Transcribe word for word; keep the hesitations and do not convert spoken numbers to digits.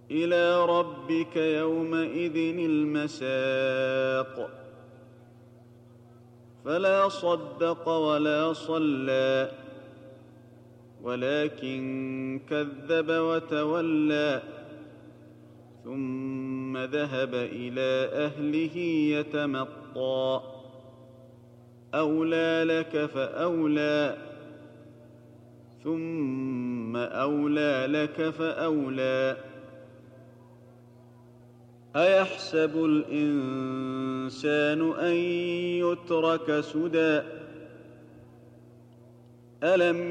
إلى ربك يومئذ المساق فلا صدق ولا صلى ولكن كذب وتولى ثم ذهب إلى أهله يتمطى أولى لك فأولى ثم أولى لك فأولى أيحسب الإنسان أن يترك سدى ألم